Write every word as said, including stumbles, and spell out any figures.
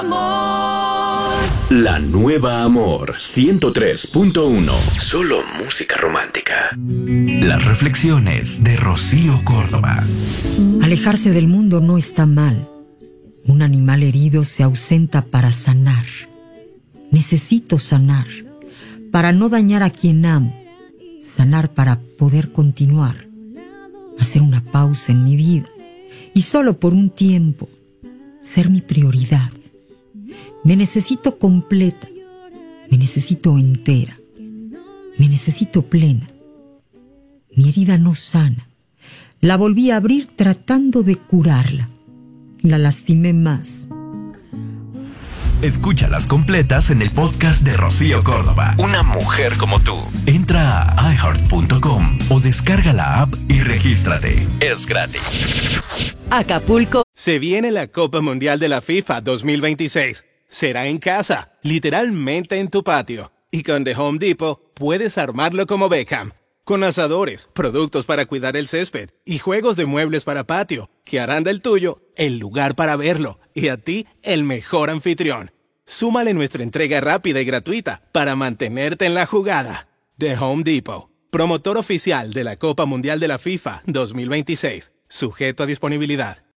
La nueva Amor ciento tres punto uno. Solo música romántica. Las reflexiones de Rocío Córdoba. Alejarse del mundo no está mal. Un animal herido se ausenta para sanar. Necesito sanar para no dañar a quien amo. Sanar para poder continuar. Hacer una pausa en mi vida y solo por un tiempo ser mi prioridad. Me necesito completa, me necesito entera, me necesito plena. Mi herida no sana. La volví a abrir tratando de curarla. La lastimé más. Escúchalas completas en el podcast de Rocío Córdoba. Una mujer como tú. Entra a i heart punto com o descarga la app y regístrate. Es gratis. Acapulco. Se viene la Copa Mundial de la FIFA dos mil veintiséis. Será en casa, literalmente en tu patio. Y con The Home Depot puedes armarlo como Beckham. Con asadores, productos para cuidar el césped y juegos de muebles para patio, que harán del tuyo el lugar para verlo y a ti el mejor anfitrión. Súmale nuestra entrega rápida y gratuita para mantenerte en la jugada. The Home Depot, promotor oficial de la Copa Mundial de la FIFA dos mil veintiséis, sujeto a disponibilidad.